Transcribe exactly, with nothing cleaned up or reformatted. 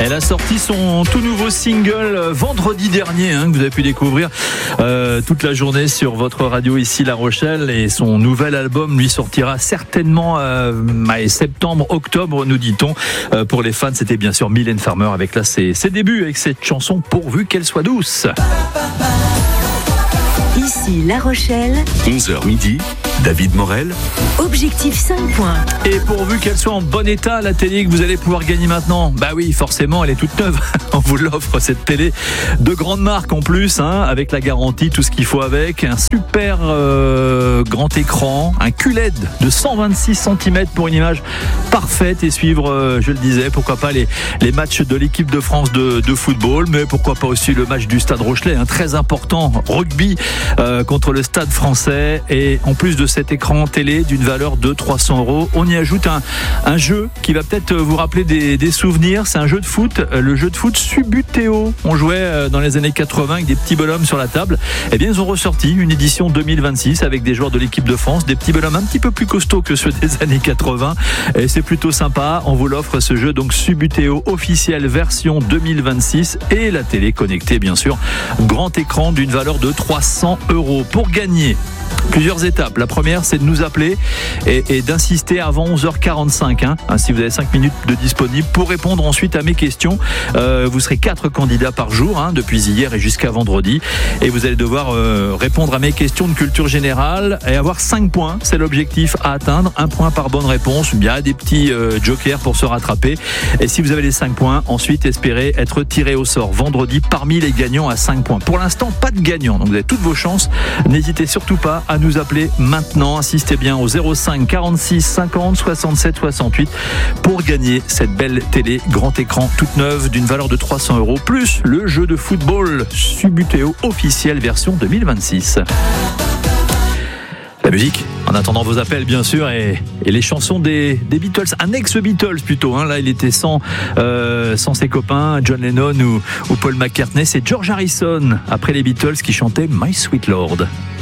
Elle a sorti son tout nouveau single vendredi dernier, hein, que vous avez pu découvrir euh, toute la journée sur votre radio ici La Rochelle, et son nouvel album lui sortira certainement euh, septembre, octobre nous dit-on. Euh, pour les fans, c'était bien sûr Mylène Farmer avec là ses, ses débuts avec cette chanson pourvu qu'elle soit douce. Ici La Rochelle, onze heures midi, David Morel. Objectif cinq points. Et pourvu qu'elle soit en bon état, la télé que vous allez pouvoir gagner maintenant, bah oui, forcément, elle est toute neuve. On vous l'offre, cette télé de grande marque en plus, hein, avec la garantie, tout ce qu'il faut avec. Un super euh, grand écran, un Q L E D de cent vingt-six centimètres pour une image parfaite et suivre, euh, je le disais, pourquoi pas les, les matchs de l'équipe de France de, de football, mais pourquoi pas aussi le match du Stade Rochelais, hein, très important, rugby euh, contre le Stade Français. Et en plus de cet écran télé d'une valeur de trois cents euros, on y ajoute un, un jeu qui va peut-être vous rappeler des, des souvenirs. C'est un jeu de foot, le jeu de foot Subbuteo. On jouait dans les années quatre-vingts avec des petits bonhommes sur la table. Eh bien, ils ont ressorti une édition deux mille vingt-six avec des joueurs de l'équipe de France, des petits bonhommes un petit peu plus costauds que ceux des années quatre-vingts. Et c'est plutôt sympa. On vous l'offre, ce jeu, donc Subbuteo officiel version deux mille vingt-six, et la télé connectée, bien sûr. Grand écran d'une valeur de trois cents euros. Pour gagner, plusieurs étapes. La première, c'est de nous appeler et, et d'insister avant onze heures quarante-cinq. Hein. Si vous avez cinq minutes de disponible pour répondre ensuite à mes questions. Euh, vous serez quatre candidats par jour, hein, depuis hier et jusqu'à vendredi. Et vous allez devoir euh, répondre à mes questions de culture générale et avoir cinq points. C'est l'objectif à atteindre. Un point par bonne réponse. Il y a des petits euh, jokers pour se rattraper. Et si vous avez les cinq points, ensuite espérez être tiré au sort vendredi parmi les gagnants à cinq points. Pour l'instant, pas de gagnant. Donc vous avez toutes vos chances. N'hésitez surtout pas à nous appeler maintenant. Insistez bien au zéro cinq quarante-six cinquante soixante-sept soixante-huit pour gagner cette belle télé grand écran toute neuve d'une valeur de trois cents euros, plus le jeu de football Subbuteo officiel version deux mille vingt-six. La musique, en attendant vos appels bien sûr, et, et les chansons des, des Beatles, un ex-Beatles plutôt, hein. Là il était sans, euh, sans ses copains John Lennon ou, ou Paul McCartney. C'est George Harrison après les Beatles qui chantait My Sweet Lord.